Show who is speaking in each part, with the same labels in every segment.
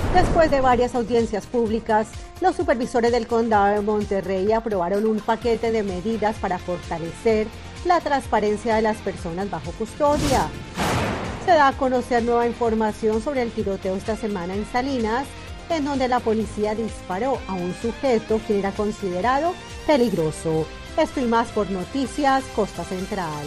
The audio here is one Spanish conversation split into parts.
Speaker 1: Después de varias audiencias públicas, los supervisores del Condado de Monterrey aprobaron un paquete de medidas para fortalecer la transparencia de las personas bajo custodia. Se da a conocer nueva información sobre el tiroteo esta semana en Salinas, en donde la policía disparó a un sujeto quien era considerado peligroso. Esto y más por Noticias Costa Central.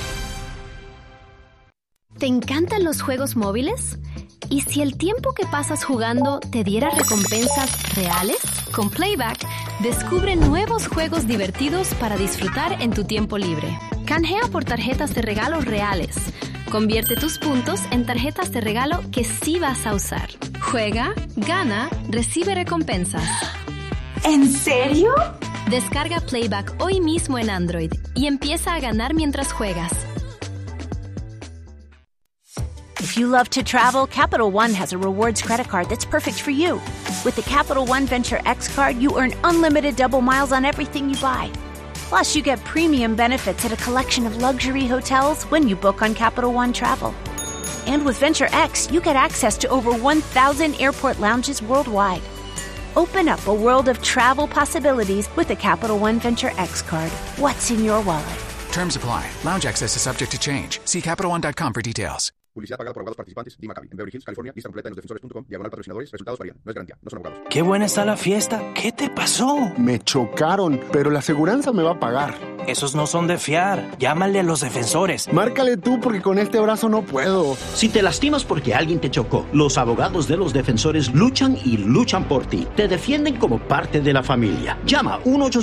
Speaker 2: ¿Te encantan los juegos móviles? ¿Y si el tiempo que pasas jugando te diera recompensas reales? Con Playback, descubre nuevos juegos divertidos para disfrutar en tu tiempo libre. Canjea por tarjetas de regalo reales. Convierte tus puntos en tarjetas de regalo que sí vas a usar. Juega, gana, recibe recompensas.
Speaker 3: ¿En serio?
Speaker 2: Descarga Playback hoy mismo en Android y empieza a ganar mientras juegas.
Speaker 4: If you love to travel, Capital One has a rewards credit card that's perfect for you. With the Capital One Venture X card, you earn unlimited double miles on everything you buy. Plus, you get premium benefits at a collection of luxury hotels when you book on Capital One Travel. And with Venture X, you get access to over 1,000 airport lounges worldwide. Open up a world of travel possibilities with the Capital One Venture X card. What's in your wallet?
Speaker 5: Terms apply. Lounge access is subject to change. See CapitalOne.com for details.
Speaker 6: Publicidad pagada por abogados participantes. Maccabi, en Beverly Hills, California. Lista completa en losdefensores.com. /patrocinadores. Resultados varían. No es garantía. No son abogados.
Speaker 7: Qué buena está la fiesta. ¿Qué te pasó?
Speaker 8: Me chocaron, pero la aseguranza me va a pagar.
Speaker 7: Esos no son de fiar. Llámale a Los Defensores.
Speaker 8: Márcale tú porque con este brazo no puedo.
Speaker 9: Si te lastimas porque alguien te chocó, los abogados de Los Defensores luchan y luchan por ti. Te defienden como parte de la familia. Llama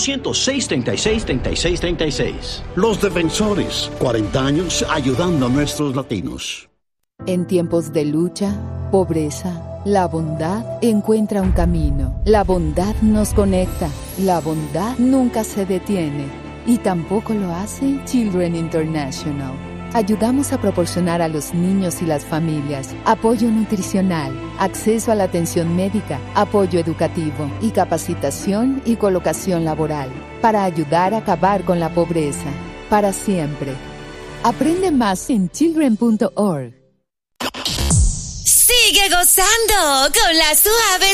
Speaker 9: 1-800-636-3636.
Speaker 10: Los Defensores. 40 años ayudando a nuestros latinos.
Speaker 11: En tiempos de lucha, pobreza, la bondad encuentra un camino. La bondad nos conecta. La bondad nunca se detiene. Y tampoco lo hace Children International. Ayudamos a proporcionar a los niños y las familias apoyo nutricional, acceso a la atención médica, apoyo educativo y capacitación y colocación laboral para ayudar a acabar con la pobreza para siempre. Aprende más en children.org.
Speaker 12: Sigue gozando con la suave